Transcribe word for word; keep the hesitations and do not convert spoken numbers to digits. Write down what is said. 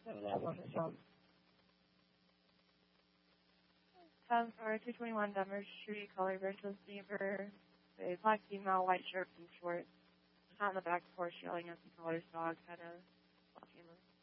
So that one is um. ten for two twenty-one Denver Street, color versus beaver. A black female, white shirt, pink shorts. Just on the back porch yelling at the color's dog. Had a camera.